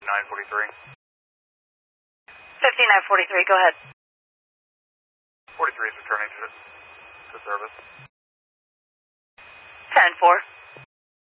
5943. 5943, go ahead. 43 is returning to service. 10-4.